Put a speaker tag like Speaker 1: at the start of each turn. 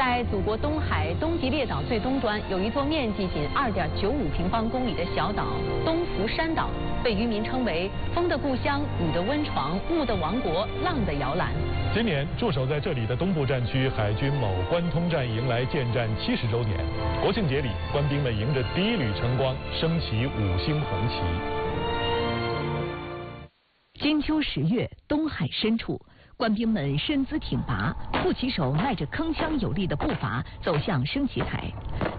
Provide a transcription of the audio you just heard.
Speaker 1: 在祖国东海东极列岛最东端，有一座面积仅2.95平方公里的小岛——东福山岛，被渔民称为“风的故乡、雨的温床、雾的王国、浪的摇篮”。
Speaker 2: 今年驻守在这里的东部战区海军某关通站迎来建战70周年，国庆节里，官兵们迎着第一缕晨光，升起5星红旗。
Speaker 3: 金秋10月，东海深处，官兵们身姿挺拔，护旗手迈着铿锵有力的步伐走向升旗台。